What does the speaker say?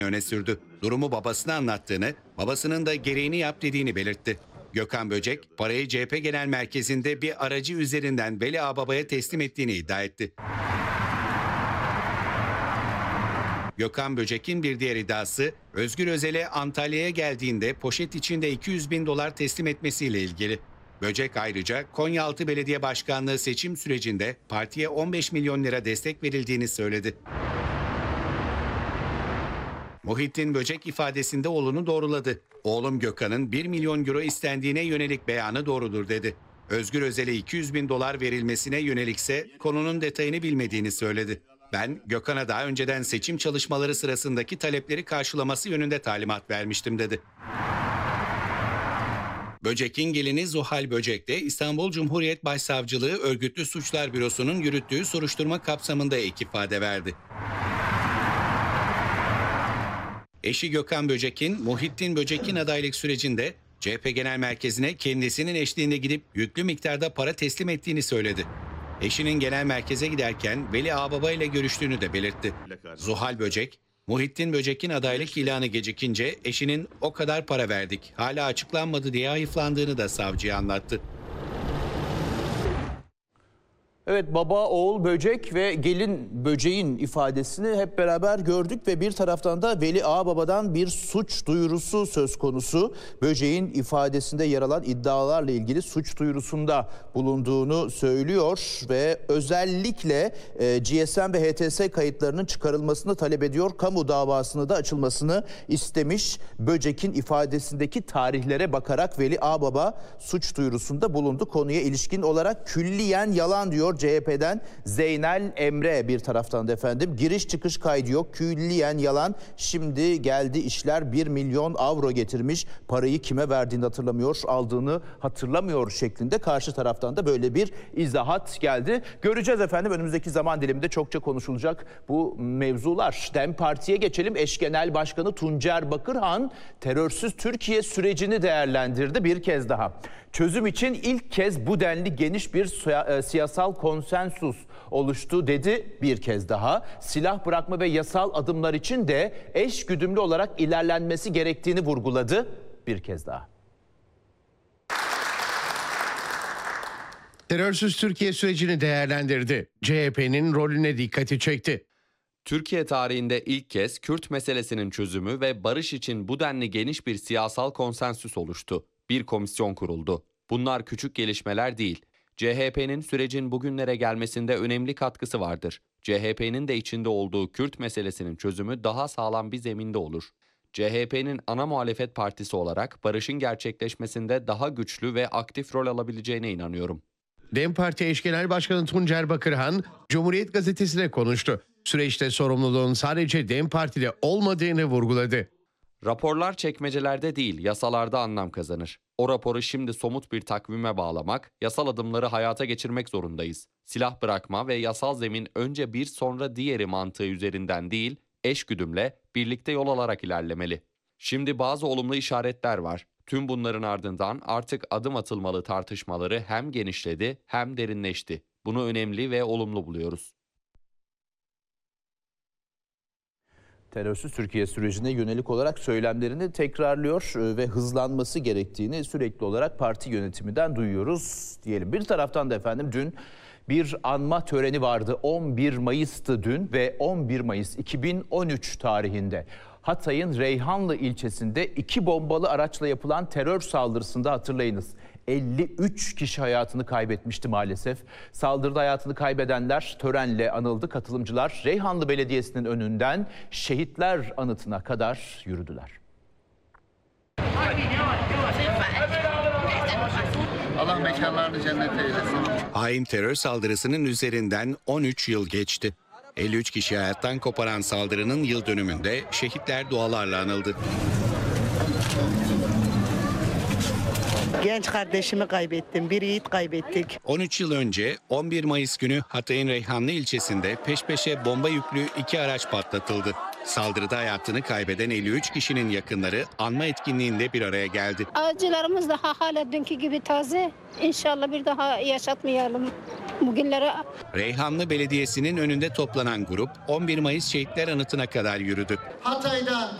öne sürdü. Durumu babasına anlattığını, babasının da gereğini yap dediğini belirtti. Gökhan Böcek, parayı CHP Genel Merkezi'nde bir aracı üzerinden Veli Ağbaba'ya teslim ettiğini iddia etti. Gökhan Böcek'in bir diğer iddiası, Özgür Özel'e Antalya'ya geldiğinde poşet içinde 200 bin dolar teslim etmesiyle ilgili. Böcek ayrıca Konyaaltı Belediye Başkanlığı seçim sürecinde partiye 15 milyon lira destek verildiğini söyledi. Muhittin Böcek ifadesinde oğlunu doğruladı. Oğlum Gökhan'ın 1 milyon euro istendiğine yönelik beyanı doğrudur dedi. Özgür Özel'e 200 bin dolar verilmesine yönelikse konunun detayını bilmediğini söyledi. Ben Gökhan'a daha önceden seçim çalışmaları sırasındaki talepleri karşılaması yönünde talimat vermiştim dedi. Böcek'in gelini Zuhal Böcek de İstanbul Cumhuriyet Başsavcılığı Örgütlü Suçlar Bürosu'nun yürüttüğü soruşturma kapsamında ek ifade verdi. Eşi Gökhan Böcek'in Muhittin Böcek'in adaylık sürecinde CHP Genel Merkezi'ne kendisinin eşliğinde gidip yüklü miktarda para teslim ettiğini söyledi. Eşinin genel merkeze giderken Veli Ağbaba ile görüştüğünü de belirtti. Zuhal Böcek, Muhittin Böcek'in adaylık ilanı gecikince eşinin "o kadar para verdik, hala açıklanmadı" diye hayıflandığını da savcıya anlattı. Evet, baba, oğul Böcek ve gelin Böcek'in ifadesini hep beraber gördük ve bir taraftan da Veli Ağbaba'dan bir suç duyurusu söz konusu. Böcek'in ifadesinde yer alan iddialarla ilgili suç duyurusunda bulunduğunu söylüyor ve özellikle GSM ve HTS kayıtlarının çıkarılmasını talep ediyor. Kamu davasını da açılmasını istemiş. Böcek'in ifadesindeki tarihlere bakarak Veli Ağbaba suç duyurusunda bulundu. Konuya ilişkin olarak külliyen yalan diyor CHP'den Zeynel Emre bir taraftan da efendim. Giriş çıkış kaydı yok, külliyen yalan. Şimdi geldi işler 1 milyon avro getirmiş. Parayı kime verdiğini hatırlamıyor, aldığını hatırlamıyor şeklinde karşı taraftan da böyle bir izahat geldi. Göreceğiz efendim, önümüzdeki zaman diliminde çokça konuşulacak bu mevzular. DEM Parti'ye geçelim. Eş Genel Başkanı Tuncer Bakırhan terörsüz Türkiye sürecini değerlendirdi bir kez daha. Çözüm için ilk kez bu denli geniş bir siyasal konsensus oluştu dedi bir kez daha. Silah bırakma ve yasal adımlar için de eşgüdümlü olarak ilerlenmesi gerektiğini vurguladı bir kez daha. Terörsüz Türkiye sürecini değerlendirdi. CHP'nin rolüne dikkati çekti. Türkiye tarihinde ilk kez Kürt meselesinin çözümü ve barış için bu denli geniş bir siyasal konsensüs oluştu. Bir komisyon kuruldu. Bunlar küçük gelişmeler değil. CHP'nin sürecin bugünlere gelmesinde önemli katkısı vardır. CHP'nin de içinde olduğu Kürt meselesinin çözümü daha sağlam bir zeminde olur. CHP'nin ana muhalefet partisi olarak barışın gerçekleşmesinde daha güçlü ve aktif rol alabileceğine inanıyorum. DEM Parti Eş Genel Başkanı Tuncer Bakırhan, Cumhuriyet Gazetesi'ne konuştu. Süreçte sorumluluğun sadece DEM Parti'de olmadığını vurguladı. Raporlar çekmecelerde değil, yasalarda anlam kazanır. O raporu şimdi somut bir takvime bağlamak, yasal adımları hayata geçirmek zorundayız. Silah bırakma ve yasal zemin önce bir sonra diğeri mantığı üzerinden değil, eşgüdümle, birlikte yol alarak ilerlemeli. Şimdi bazı olumlu işaretler var. Tüm bunların ardından artık adım atılmalı tartışmaları hem genişledi hem derinleşti. Bunu önemli ve olumlu buluyoruz. Terörsüz Türkiye sürecine yönelik olarak söylemlerini tekrarlıyor ve hızlanması gerektiğini sürekli olarak parti yönetiminden duyuyoruz diyelim. Bir taraftan da efendim dün bir anma töreni vardı. 11 Mayıs'tı dün ve 11 Mayıs 2013 tarihinde Hatay'ın Reyhanlı ilçesinde 2 bombalı araçla yapılan terör saldırısında hatırlayınız 53 kişi hayatını kaybetmişti maalesef. Saldırıda hayatını kaybedenler törenle anıldı. Katılımcılar Reyhanlı Belediyesi'nin önünden şehitler anıtına kadar yürüdüler. Allah mekanlarını cennet eylesin. Hain terör saldırısının üzerinden 13 yıl geçti. 53 kişi hayattan koparan saldırının yıl dönümünde şehitler dualarla anıldı. Genç kardeşimi kaybettim, bir yiğit kaybettik. 13 yıl önce 11 Mayıs günü Hatay'ın Reyhanlı ilçesinde peş peşe bomba yüklü 2 araç patlatıldı. Saldırıda hayatını kaybeden 53 kişinin yakınları anma etkinliğinde bir araya geldi. Acılarımız daha hala dünkü gibi taze. İnşallah bir daha yaşatmayalım. Bugünlere Reyhanlı Belediyesi'nin önünde toplanan grup 11 Mayıs Şehitler Anıtı'na kadar yürüdü. Hatay'da